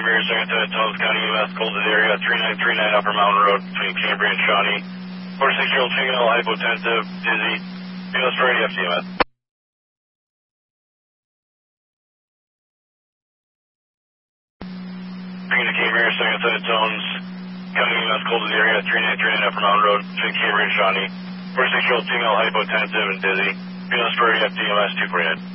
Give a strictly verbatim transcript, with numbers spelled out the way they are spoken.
Cambria, second to Tones County E M S, cold to the area, three nine three nine Upper Mountain Road, between Cambria and Shawnee. forty-six-year-old female, hypotensive, dizzy, female for F T M S. Bringing to Cambria, second to Tones County E M S, cold to the area, three nine three nine Upper Mountain Road, between Cambria and Shawnee. forty-six-year-old female, hypotensive and dizzy, female for F T M S, two forty-nine.